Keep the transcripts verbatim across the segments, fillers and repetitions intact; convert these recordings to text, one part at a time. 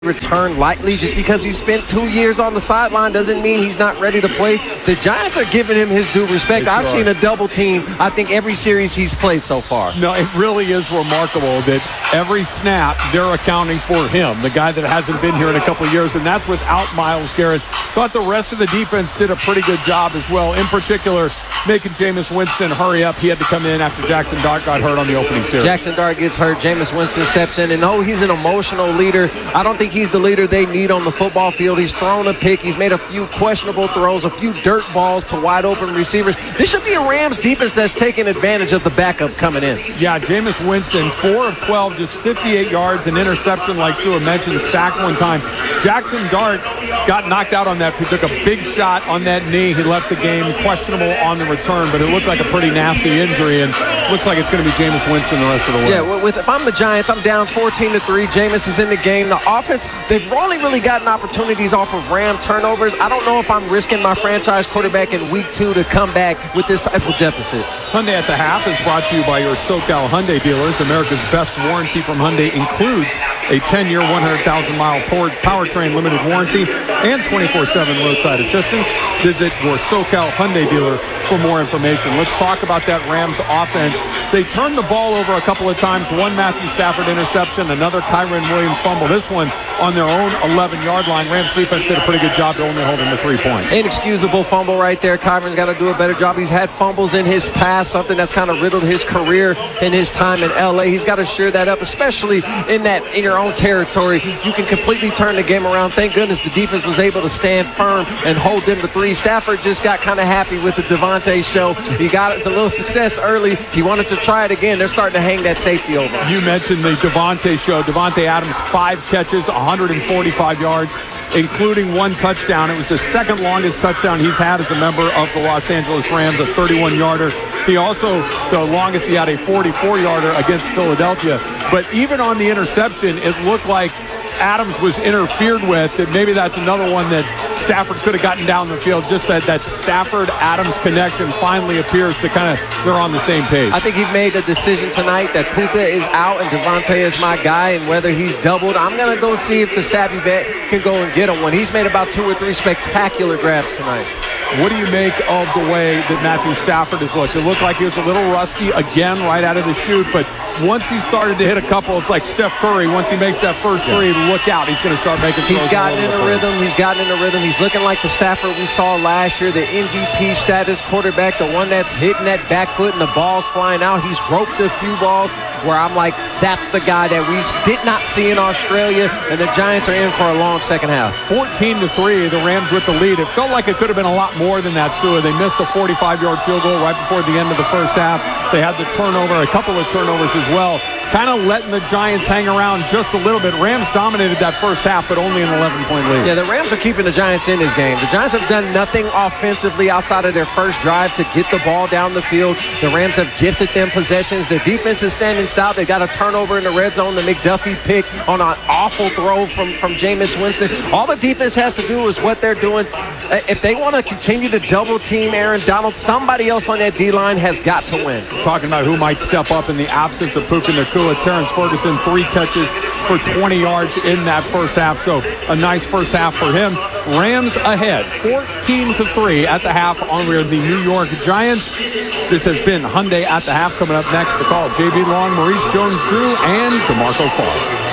return lightly. Just because he spent two years on the sideline doesn't mean he's not ready to play. The Giants are giving him his due respect. I've seen a double team, I think, every series he's played so far. No, it really is remarkable that every snap they're accounting for him, the guy that hasn't been here in a couple of years, and that's without Myles Garrett. Thought the rest of the defense did a pretty good job as well, in particular making Jameis Winston hurry up. He had to come in after Jackson Dart got hurt on the opening series. Jackson Dart gets hurt. Jameis Winston steps in, and no, he's an emotional leader. I don't think he's the leader they need on the football field. He's thrown a pick. He's made a few questionable throws, a few dirt balls to wide open receivers. This should be a Rams defense that's taking advantage of the backup coming in. Yeah, Jameis Winston, four of twelve, just fifty-eight yards, an interception like Sue mentioned, sacked one time. Jackson Dart got knocked out on that. He took a big shot on that knee. He left the game questionable on the return, but it looked like a pretty nasty injury, and looks like it's going to be Jameis Winston the rest of the way. Yeah, with, if I'm the Giants, I'm down fourteen to three. Jameis is in the game. The offense, they've only really gotten opportunities off of Ram turnovers. I don't know if I'm risking my franchise quarterback in week two to come back with this type of deficit. Hyundai at the Half is brought to you by your SoCal Hyundai dealers. America's best warranty from Hyundai includes a ten-year, one hundred thousand mile powertrain limited warranty and twenty-four seven roadside assistance. Visit your SoCal Hyundai dealer for more information. Let's talk about that Rams offense. They turned the ball over a couple of times. One Matthew Stafford interception, another Kyren Williams fumble. This one on their own eleven-yard line. Rams defense did a pretty good job to only holding the three points. Inexcusable fumble right there. Kyren's got to do a better job. He's had fumbles in his past, something that's kind of riddled his career in his time in L A. He's got to shore that up, especially in that in your own territory. You can completely turn the game around. Thank goodness the defense was able to stand firm and hold them to three. Stafford just got kind of happy with the Devontae show. He got a little success early. He wanted to try it again. They're starting to hang that safety over. You mentioned the Devontae show. Devontae Adams, five catches, one hundred forty-five yards, including one touchdown. It was the second longest touchdown he's had as a member of the Los Angeles Rams, a thirty-one yarder. He also, the longest he had, a forty-four yarder against Philadelphia. But even on the interception, it looked like Adams was interfered with, and maybe that's another one that Stafford could have gotten down the field. Just that that Stafford-Adams connection finally appears to kind of, they're on the same page. I think he made the decision tonight that Puka is out and Devontae is my guy, and whether he's doubled, I'm going to go see if the savvy vet can go and get him one. He's made about two or three spectacular grabs tonight. What do you make of the way that Matthew Stafford has looked? It looked like he was a little rusty again right out of the chute, but once he started to hit a couple, it's like Steph Curry. Once he makes that first three, look out. He's going to start making throws. He's gotten in a rhythm. He's gotten in a rhythm. He's looking like the Stafford we saw last year, the M V P status quarterback, the one that's hitting that back foot and the ball's flying out. He's roped a few balls where I'm like, that's the guy that we did not see in Australia, and the Giants are in for a long second half. fourteen to three, the Rams with the lead. It felt like it could have been a lot more than that, Sue. They missed a forty-five-yard field goal right before the end of the first half. They had the turnover, a couple of turnovers as well, kind of letting the Giants hang around just a little bit. Rams dominated that first half, but only an eleven-point lead. Yeah, the Rams are keeping the Giants in this game. The Giants have done nothing offensively outside of their first drive to get the ball down the field. The Rams have gifted them possessions. The defense is standing stop. They got a turnover in the red zone. The McDuffie pick on an awful throw from, from Jameis Winston. All the defense has to do is what they're doing. If they want to continue to double team Aaron Donald, somebody else on that D-line has got to win. Talking about who might step up in the absence of Puka Nacua. Terrence Ferguson, three catches for twenty yards in that first half. So a nice first half for him. Rams ahead, fourteen to three at the half on the New York Giants. This has been Hyundai at the Half. Coming up next, the call J B Long, Maurice Jones-Drew, and DeMarco Farr.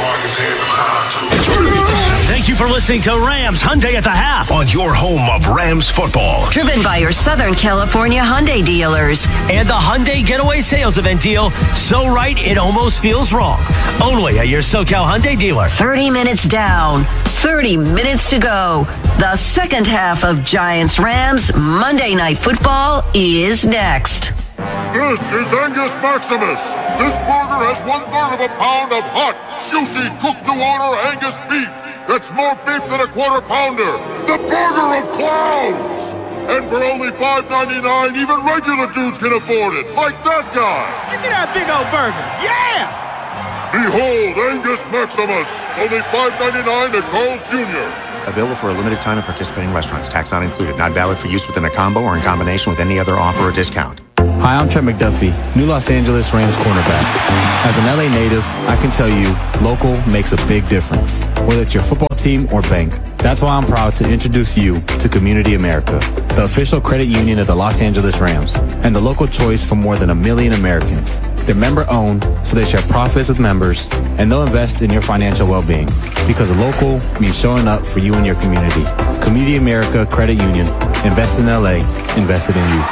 Thank you for listening to Rams Hyundai at the Half on your home of Rams football. Driven by your Southern California Hyundai dealers. And the Hyundai Getaway Sales Event deal, so right it almost feels wrong. Only at your SoCal Hyundai dealer. thirty minutes down, thirty minutes to go. The second half of Giants-Rams Monday Night Football is next. This is Angus Maximus. This burger has one-third of a pound of hot, juicy, cooked-to-order Angus beef. That's more beef than a quarter pounder. The burger of clowns. And for only five ninety-nine, even regular dudes can afford it, like that guy. Give me that big old burger. Yeah! Behold, Angus Maximus. Only five ninety-nine at Carl's Junior Available for a limited time at participating restaurants. Tax not included. Not valid for use within a combo or in combination with any other offer or discount. Hi, I'm Trent McDuffie, new Los Angeles Rams cornerback. As an L A native, I can tell you, local makes a big difference, whether it's your football team or bank. That's why I'm proud to introduce you to Community America, the official credit union of the Los Angeles Rams, and the local choice for more than a million Americans. They're member-owned, so they share profits with members, and they'll invest in your financial well-being, because local means showing up for you and your community. Community America Credit Union. Invest in L A. Invested in you.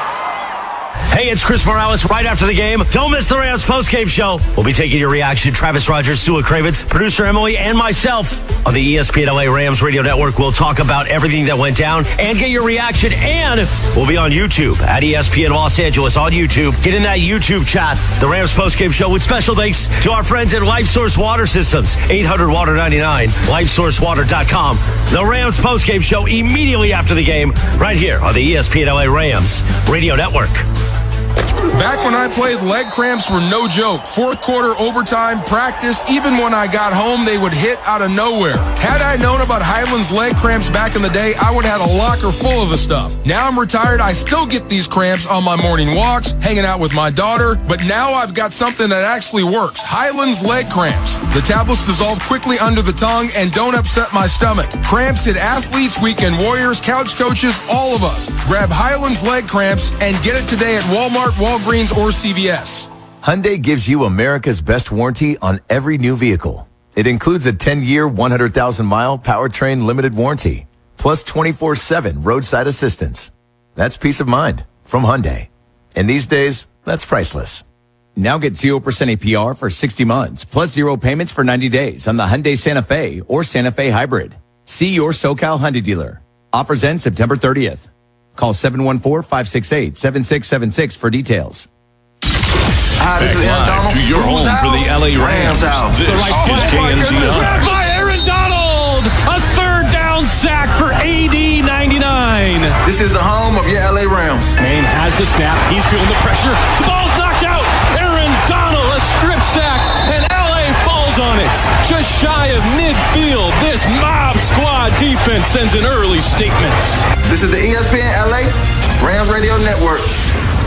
Hey, it's Chris Morales right after the game. Don't miss the Rams postgame show. We'll be taking your reaction. Travis Rogers, Sua Kravitz, producer Emily, and myself on the E S P N L A Rams Radio Network. We'll talk about everything that went down and get your reaction. And we'll be on YouTube at E S P N Los Angeles on YouTube. Get in that YouTube chat. The Rams postgame show with special thanks to our friends at Life Source Water Systems. eight hundred water ninety-nine, life source water dot com. The Rams postgame show immediately after the game right here on the E S P N L A Rams Radio Network. Back when I played, leg cramps were no joke. Fourth quarter, overtime, practice, even when I got home, they would hit out of nowhere. Had I known about Highland's leg cramps back in the day, I would have had a locker full of the stuff. Now I'm retired, I still get these cramps on my morning walks, hanging out with my daughter, but now I've got something that actually works. Highland's leg cramps. The tablets dissolve quickly under the tongue and don't upset my stomach. Cramps hit athletes, weekend warriors, couch coaches, all of us. Grab Highland's leg cramps and get it today at Walmart, Walgreens, or C V S. Hyundai gives you America's best warranty on every new vehicle. It includes a ten-year, one hundred thousand mile powertrain limited warranty, plus twenty-four seven roadside assistance. That's peace of mind from Hyundai. And these days, that's priceless. Now get zero percent A P R for sixty months, plus zero payments for ninety days on the Hyundai Santa Fe or Santa Fe Hybrid. See your SoCal Hyundai dealer. Offers end September thirtieth. Call seven one four, five six eight, seven six seven six for details. Hi, this is Aaron Donald. To your home for the L A Rams. Rams This oh, is K N Z R. Sack by Aaron Donald. A third down sack for A D ninety-nine. This is the home of your L A Rams. Maine has the snap. He's feeling the pressure. The ball's knocked out. Aaron Donald, a strip sack, and L A falls on it. Just shy of midfield, this mob squad defense sends an early statement. This is the E S P N L A Rams Radio Network.